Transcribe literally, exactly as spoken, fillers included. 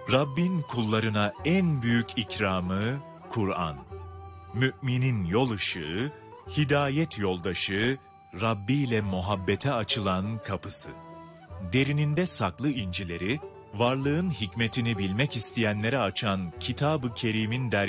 Rabbin kullarına en büyük ikramı Kur'an. Müminin yol ışığı, hidayet yoldaşı, Rabbi ile muhabbete açılan kapısı. Derininde saklı incileri, varlığın hikmetini bilmek isteyenlere açan Kitab-ı Kerim'in